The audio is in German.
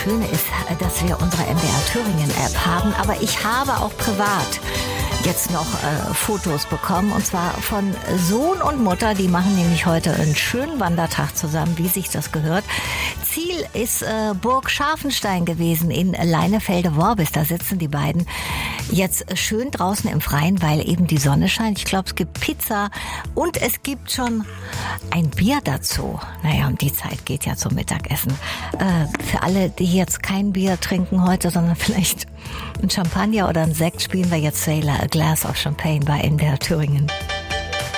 Schöne ist, dass wir unsere MDR Thüringen App haben, aber ich habe auch privat jetzt noch Fotos bekommen, und zwar von Sohn und Mutter. Die machen nämlich heute einen schönen Wandertag zusammen, wie sich das gehört. Ziel ist Burg Scharfenstein gewesen in Leinefelde-Worbis. Da sitzen die beiden jetzt schön draußen im Freien, weil eben die Sonne scheint. Ich glaube, es gibt Pizza und es gibt schon ein Bier dazu. Naja, und die Zeit geht ja zum Mittagessen. Für alle, die jetzt kein Bier trinken heute, sondern vielleicht ein Champagner oder ein Sekt, spielen wir jetzt Sailor, A Glass of Champagne bei MDR Thüringen.